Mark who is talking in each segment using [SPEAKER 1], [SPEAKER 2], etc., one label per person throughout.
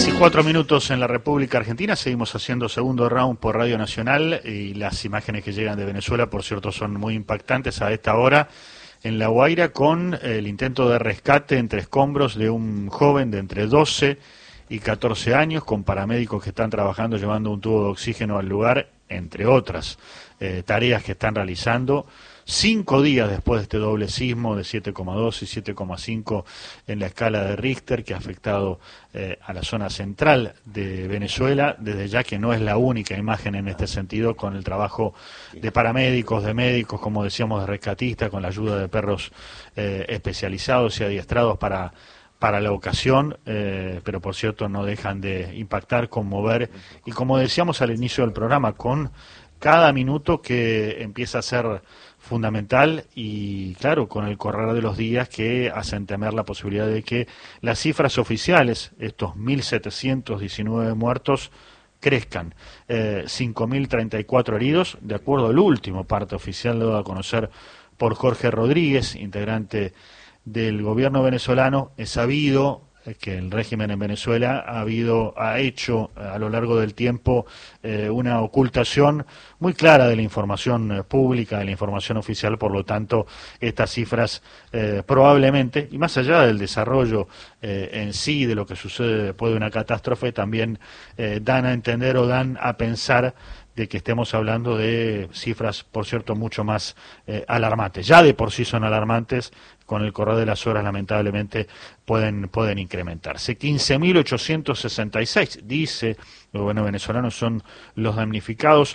[SPEAKER 1] Casi 4 minutos en la República Argentina, seguimos haciendo segundo round por Radio Nacional y las imágenes que llegan de Venezuela, por cierto, son muy impactantes a esta hora en La Guaira con el intento de rescate entre escombros de un joven de entre 12 y 14 años con paramédicos que están trabajando llevando un tubo de oxígeno al lugar, entre otras tareas que están realizando. 5 días después de este doble sismo de 7,2 y 7,5 en la escala de Richter que ha afectado a la zona central de Venezuela, desde ya que no es la única imagen en este sentido, con el trabajo de paramédicos, de médicos, como decíamos, de rescatistas, con la ayuda de perros especializados y adiestrados para la ocasión, pero por cierto no dejan de impactar, conmover, y como decíamos al inicio del programa, con cada minuto que empieza a ser fundamental y claro, con el correr de los días que hacen temer la posibilidad de que las cifras oficiales, estos 1.719 muertos, crezcan. 5.034 heridos, de acuerdo al último parte oficial dado a conocer por Jorge Rodríguez, integrante del gobierno venezolano. Es sabido que el régimen en Venezuela ha hecho a lo largo del tiempo una ocultación muy clara de la información pública, de la información oficial, por lo tanto estas cifras probablemente, y más allá del desarrollo en sí de lo que sucede después de una catástrofe, también dan a entender o dan a pensar de que estemos hablando de cifras, por cierto, mucho más alarmantes. Ya de por sí son alarmantes, con el correr de las horas lamentablemente pueden incrementarse. 15.866, dice el gobierno venezolano, son los damnificados,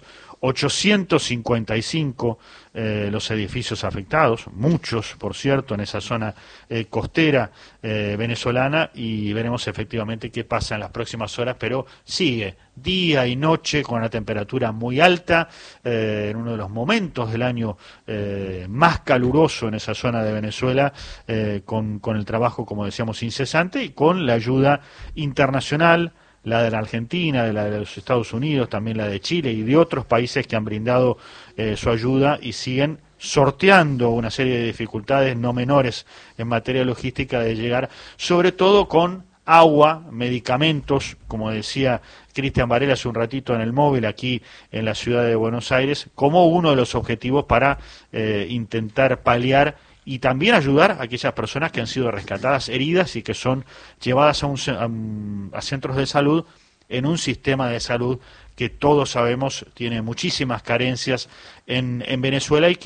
[SPEAKER 1] 855 los edificios afectados, muchos, por cierto, en esa zona costera venezolana, y veremos efectivamente qué pasa en las próximas horas, pero sigue día y noche con una temperatura muy alta, en uno de los momentos del año más caluroso en esa zona de Venezuela, con el trabajo, como decíamos, incesante, y con la ayuda internacional, la de la Argentina, la de los Estados Unidos, también la de Chile y de otros países que han brindado su ayuda y siguen sorteando una serie de dificultades no menores en materia logística de llegar, sobre todo con agua, medicamentos, como decía Cristian Varela hace un ratito en el móvil aquí en la ciudad de Buenos Aires, como uno de los objetivos para intentar paliar y también ayudar a aquellas personas que han sido rescatadas heridas y que son llevadas a centros de salud, en un sistema de salud que todos sabemos tiene muchísimas carencias en Venezuela y